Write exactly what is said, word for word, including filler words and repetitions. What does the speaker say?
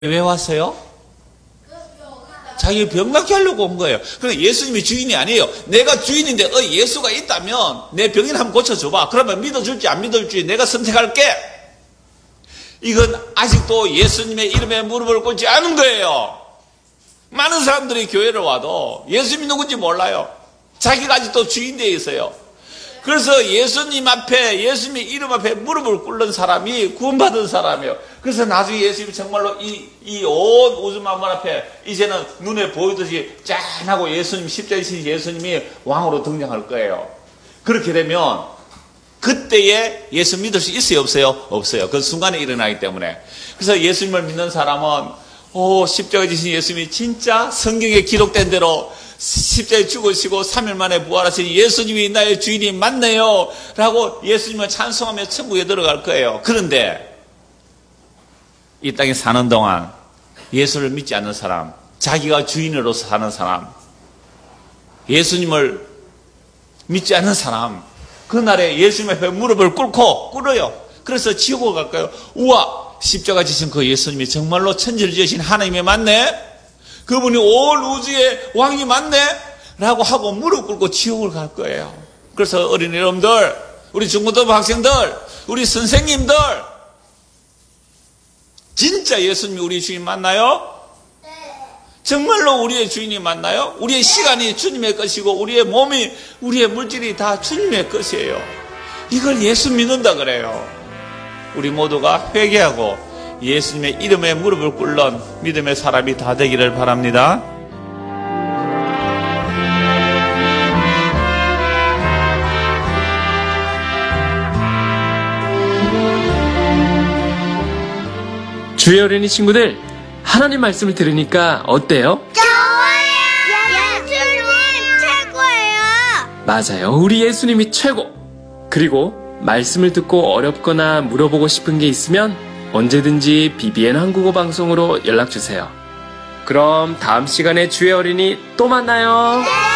왜 왔어요? 자기 병 낫게 하려고 온 거예요. 그러니까 예수님이 주인이 아니에요. 내가 주인인데 어, 예수가 있다면 내 병이나 한번 고쳐줘봐. 그러면 믿어줄지 안 믿어줄지 내가 선택할게. 이건 아직도 예수님의 이름에 무릎을 꿇지 않은 거예요. 많은 사람들이 교회를 와도 예수님이 누군지 몰라요. 자기가 아직도 주인 되어 있어요. 그래서 예수님 앞에, 예수님의 이름 앞에 무릎을 꿇는 사람이 구원받은 사람이에요. 그래서 나중에 예수님이 정말로 이, 이 온 우주 만물 앞에 이제는 눈에 보이듯이 짠하고 예수님, 십자가에 지신 예수님이 왕으로 등장할 거예요. 그렇게 되면 그때에 예수 믿을 수 있어요, 없어요? 없어요. 그 순간에 일어나기 때문에. 그래서 예수님을 믿는 사람은 오, 십자가에 지신 예수님이 진짜 성경에 기록된 대로 십자가에 죽으시고 삼 일 만에 부활하신 예수님이 나의 주인이 맞네요 라고 예수님을 찬송하며 천국에 들어갈 거예요. 그런데 이 땅에 사는 동안 예수를 믿지 않는 사람, 자기가 주인으로서 사는 사람, 예수님을 믿지 않는 사람, 그날에 예수님 앞에 무릎을 꿇고 꿇어요. 그래서 지옥을 갈까요? 우와, 십자가 지신 그 예수님이 정말로 천지를 지으신 하나님이 맞네? 그분이 온 우주의 왕이 맞네? 라고 하고 무릎 꿇고 지옥을 갈 거예요. 그래서 어린이 여러분들, 우리 중고등부 학생들, 우리 선생님들, 진짜 예수님이 우리 주인 맞나요? 네. 정말로 우리의 주인이 맞나요? 우리의 시간이 주님의 것이고 우리의 몸이, 우리의 물질이 다 주님의 것이에요. 이걸 예수 믿는다 그래요. 우리 모두가 회개하고 예수님의 이름에 무릎을 꿇는 믿음의 사람이 다 되기를 바랍니다. 주의 어린이 친구들, 하나님 말씀을 들으니까 어때요? 좋아요! 예수님 최고예요! 맞아요. 우리 예수님이 최고! 그리고 말씀을 듣고 어렵거나 물어보고 싶은 게 있으면 언제든지 비비엔 한국어 방송으로 연락주세요. 그럼 다음 시간에 주의 어린이 또 만나요.